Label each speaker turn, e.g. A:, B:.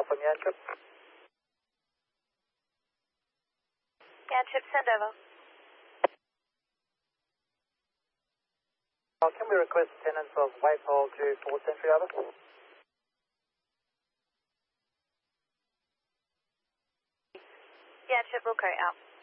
A: from your trip.
B: Yeah, Chip, send over.
A: Can we request attendance of Whitehall to 4th Century, over?
B: Yeah, Chip, we'll carry out.